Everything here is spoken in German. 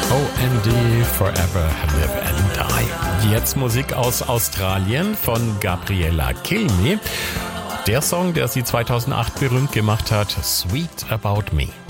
OMD, Forever, Live and Die. Jetzt Musik aus Australien von Gabriella Cilmi. Der Song, der sie 2008 berühmt gemacht hat, Sweet About Me.